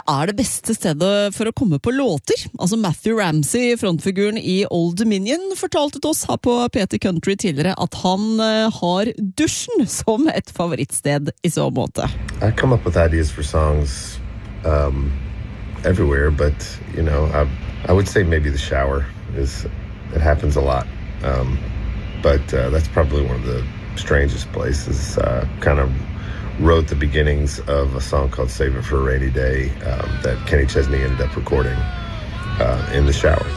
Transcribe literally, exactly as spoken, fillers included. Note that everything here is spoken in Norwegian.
er det beste stedet for å komme på låter. Altså Matthew Ramsey, frontfiguren i Old Dominion, fortalte til oss her på P T Country tidligere at han har dusjen som et favorittsted i så måte. I come up with ideas for songs um, everywhere, but you know, I, I would say maybe the shower is, it happens a lot. Um, but uh, that's probably one of the strangest places. Uh, kind of wrote the beginnings of a song called Save It for a Rainy Day um, that Kenny Chesney ended up recording uh, in the shower.